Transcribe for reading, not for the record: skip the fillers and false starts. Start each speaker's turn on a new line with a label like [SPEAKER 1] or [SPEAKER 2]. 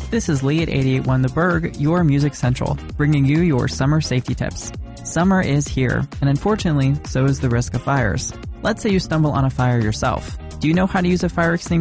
[SPEAKER 1] This is Lee at 88.1 The Berg, your Music Central, bringing you your summer safety tips. Summer is here, and unfortunately, so is the risk of fires. Let's say you stumble on a fire yourself. Do you know how to use a fire extinguisher?